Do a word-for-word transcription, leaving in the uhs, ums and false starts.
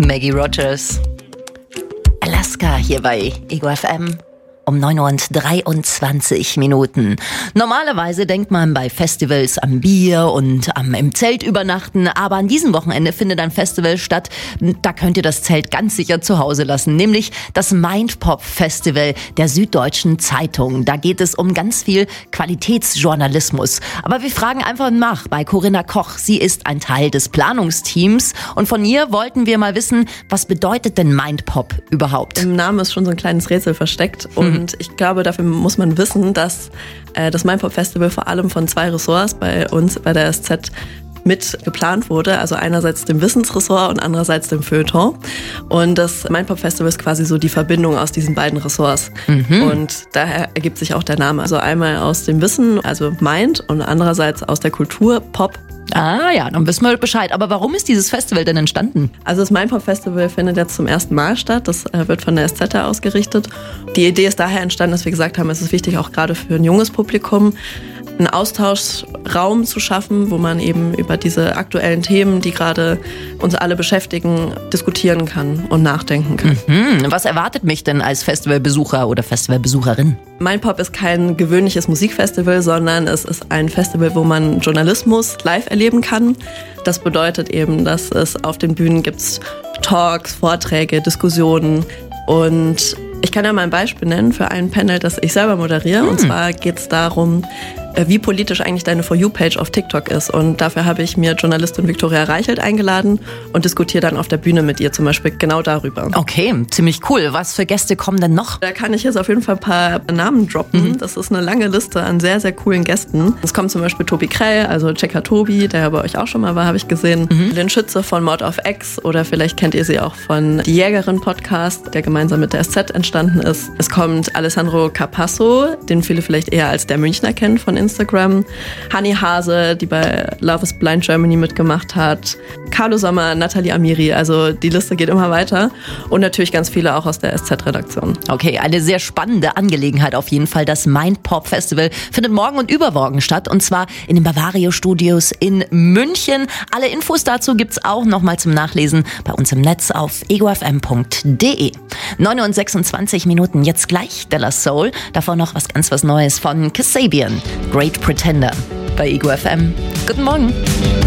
Maggie Rogers. Alaska hier bei Ego F M. Um neun Uhr und dreiundzwanzig Minuten. Normalerweise denkt man bei Festivals am Bier und am im Zelt übernachten, aber an diesem Wochenende findet ein Festival statt. Da könnt ihr das Zelt ganz sicher zu Hause lassen, nämlich das Mindpop Festival der Süddeutschen Zeitung. Da geht es um ganz viel Qualitätsjournalismus. Aber wir fragen einfach nach bei Corinna Koch. Sie ist ein Teil des Planungsteams und von ihr wollten wir mal wissen, was bedeutet denn Mindpop überhaupt? Im Namen ist schon so ein kleines Rätsel versteckt und Und ich glaube, dafür muss man wissen, dass äh, das Mindpop Festival vor allem von zwei Ressorts bei uns bei der S Z mit geplant wurde. Also einerseits dem Wissensressort und andererseits dem Feuilleton. Und das Mindpop Festival ist quasi so die Verbindung aus diesen beiden Ressorts. Mhm. Und daher ergibt sich auch der Name. Also einmal aus dem Wissen, also Mind, und andererseits aus der Kultur, Pop. Ah ja, dann wissen wir Bescheid. Aber warum ist dieses Festival denn entstanden? Also das Mindpop Festival findet jetzt zum ersten Mal statt. Das wird von der S Z ausgerichtet. Die Idee ist daher entstanden, dass wir gesagt haben, es ist wichtig, auch gerade für ein junges Publikum, einen Austauschraum zu schaffen, wo man eben über diese aktuellen Themen, die gerade uns alle beschäftigen, diskutieren kann und nachdenken kann. Mhm. Was erwartet mich denn als Festivalbesucher oder Festivalbesucherin? Mindpop ist kein gewöhnliches Musikfestival, sondern es ist ein Festival, wo man Journalismus live erleben kann. Das bedeutet eben, dass es auf den Bühnen gibt Talks, Vorträge, Diskussionen. Und ich kann ja mal ein Beispiel nennen für ein Panel, das ich selber moderiere. Mhm. Und zwar geht es darum, wie politisch eigentlich deine For You-Page auf TikTok ist. Und dafür habe ich mir Journalistin Viktoria Reichelt eingeladen und diskutiere dann auf der Bühne mit ihr zum Beispiel genau darüber. Okay, ziemlich cool. Was für Gäste kommen denn noch? Da kann ich jetzt auf jeden Fall ein paar Namen droppen. Mhm. Das ist eine lange Liste an sehr, sehr coolen Gästen. Es kommt zum Beispiel Tobi Krell, also Checker Tobi, der ja bei euch auch schon mal war, habe ich gesehen. Mhm. Lynn Schütze von Mord of X oder vielleicht kennt ihr sie auch von Die Jägerin Podcast, der gemeinsam mit der S Z entstanden ist. Es kommt Alessandro Capasso, den viele vielleicht eher als der Münchner kennen von Instagram. Hanni Hase, die bei Love is Blind Germany mitgemacht hat. Carlo Sommer, Nathalie Amiri. Also die Liste geht immer weiter. Und natürlich ganz viele auch aus der S Z-Redaktion. Okay, eine sehr spannende Angelegenheit auf jeden Fall. Das Mindpop Festival findet morgen und übermorgen statt. Und zwar in den Bavario Studios in München. Alle Infos dazu gibt's auch nochmal zum Nachlesen bei uns im Netz auf ego f m punkt d e. neun Uhr und sechsundzwanzig Minuten. Jetzt gleich Della Soul. Davor noch was ganz was Neues von Kasabian. Great Pretender bei Ego F M. Guten Morgen.